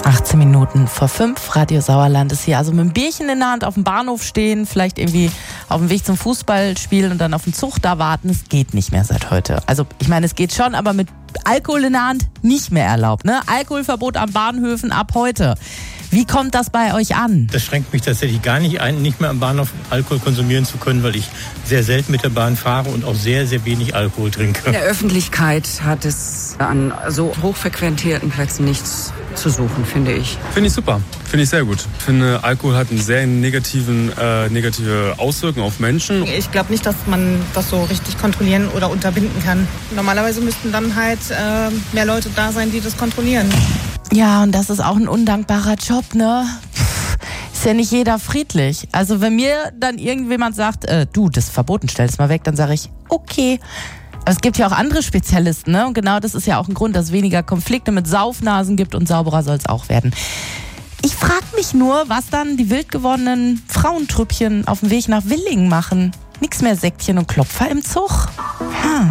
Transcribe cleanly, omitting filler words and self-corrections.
18 Minuten vor 5, Radio Sauerland ist hier. Also mit einem Bierchen in der Hand auf dem Bahnhof stehen, vielleicht irgendwie auf dem Weg zum Fußballspielen und dann auf den Zug da warten, es geht nicht mehr seit heute. Also ich meine, es geht schon, aber mit Alkohol in der Hand nicht mehr erlaubt. Ne? Alkoholverbot an Bahnhöfen ab heute. Wie kommt das bei euch an? Das schränkt mich tatsächlich gar nicht ein, nicht mehr am Bahnhof Alkohol konsumieren zu können, weil ich sehr selten mit der Bahn fahre und auch sehr, sehr wenig Alkohol trinke. In der Öffentlichkeit hat es an so hochfrequentierten Plätzen nichts zu suchen, finde ich. Finde ich super, finde ich sehr gut. Ich finde, Alkohol hat eine sehr negative Auswirkungen auf Menschen. Ich glaube nicht, dass man das so richtig kontrollieren oder unterbinden kann. Normalerweise müssten dann halt mehr Leute da sein, die das kontrollieren. Ja, und das ist auch ein undankbarer Job, ne? Ist ja nicht jeder friedlich. Also wenn mir dann irgendjemand sagt, du, das ist verboten, stell es mal weg, dann sage ich, okay. Aber es gibt ja auch andere Spezialisten, ne? Und genau das ist ja auch ein Grund, dass es weniger Konflikte mit Saufnasen gibt und sauberer soll es auch werden. Ich frage mich nur, was dann die wild gewordenen Frauentrüppchen auf dem Weg nach Willingen machen. Nix mehr Säckchen und Klopfer im Zug.